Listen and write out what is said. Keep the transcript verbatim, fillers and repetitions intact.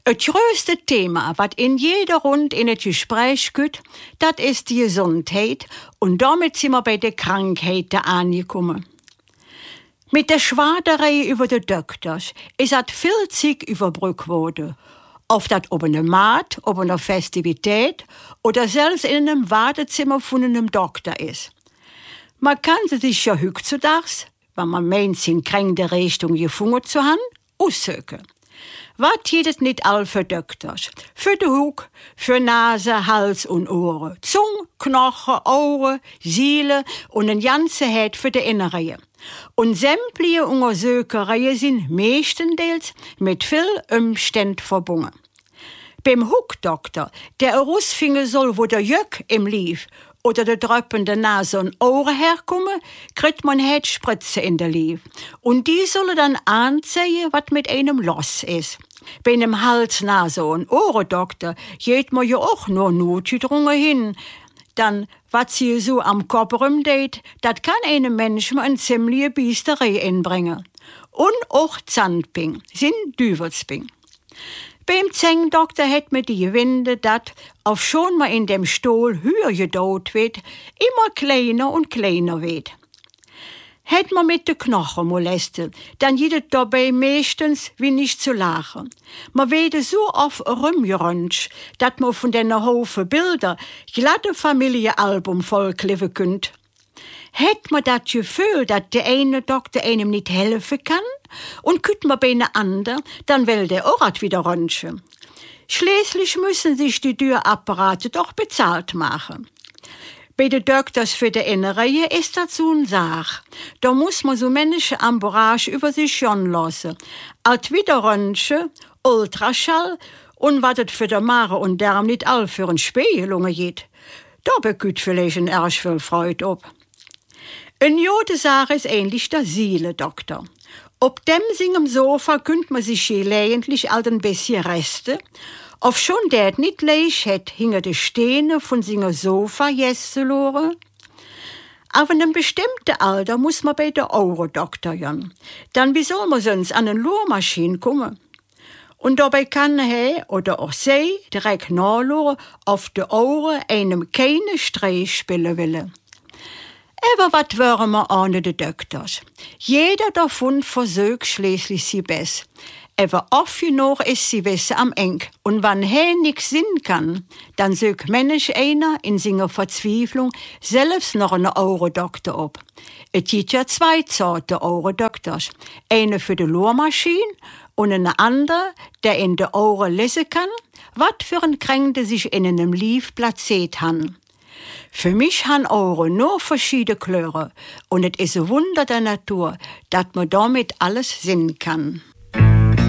Das größte Thema, was in jeder Runde in das Gespräch geht, das ist die Gesundheit. Und damit sind wir bei den Krankheiten angekommen. Mit der Schwaderei über die Doktors ist das vielzig überbrückt worden. Ob das ob eine Mat, ob eine Festivität oder selbst in einem Wartezimmer von einem Doktor ist. Man kann sich ja heutzutage, wenn man meint, in kränkte Richtung gefunden zu haben, aussuchen. Was jedes nicht all für Doktors? Für den Hug, für Nase, Hals und Ohren, Zunge, Knochen, Ohren, Seele und ein ganze Head für die Innere. Und sämtliche Untersuchereien sind meistens mit viel Umständen verbunden. Beim Hugdoktor, der herausfinden soll, wo der Jöck im Lief oder der dröppende Nase und Ohren herkommen, kriegt man Herzspritze in der Lief. Und die sollen dann anzeigen, was mit einem los ist. Bei einem Hals-, Nase- und Ohrendoktor geht man ja auch nur notgedrungen hin. Dann, was sie so am Kopf rumgeht, das kann einem Menschen eine ziemliche Biesterei einbringen. Und auch Zahnping, sind Düvelsping. Beim Zängdoktor hat mir die Gewinde, dass, auf schon mal in dem Stuhl höher gedauert wird, immer kleiner und kleiner wird. Hätt man mit den Knochen molestet, dann jedet dabei meistens wie nicht zu lachen. Man werde so oft rumgeröntgt, dass man von den Haufen Bilder glatte Familienalbum vollkliffen könnt. Hätt man das Gefühl, dass der eine Doktor einem nicht helfen kann, und kütt man bei einem anderen, dann will der auch wieder röntgen. Schließlich müssen sich die Türapparate doch bezahlt machen. Bei den Doktors für die Innere ist das so eine Sache. Da muss man so männliche Amborage über sich schon lassen. Als Wiederröntgen, Ultraschall und was es für die Mare und Darm nicht all für eine Spiegelung geht. Da bekommt vielleicht ein erst viel Freude ab. Eine jode Sache ist ähnlich der Seelendoktor. Ob dem singem Sofa könnt man sich gelegentlich all ein bisschen Reste. Auf schon der nicht leich hat, hinter de Steine von singem Sofa jesseloren. Auf einem bestimmten Alter muss man bei der Augendoktor gehen. Dann wie soll man sonst an eine Lohrmaschine kommen? Und dabei kann er oder auch sie direkt nachschauen, auf de Ohren einem keine Streich spielen will. Aber was wären wir ohne die Doktors? Jeder davon versucht schließlich sie best. Aber oft genug ist sie Wissen am Eng. Und wenn er nichts sinn kann, dann sucht Mensch einer in seiner Verzweiflung selbst noch einen Augendoktor ab. Es gibt ja zwei Sorten Augendoktors. Eine für die Lohrmaschine und eine andere, der in den Ohren lesen kann, was für ein Kränkte sich in einem Lief platziert han. Für mich han Ohren nur verschiedene Klöre und es ist ein Wunder der Natur, dass man damit alles sehen kann.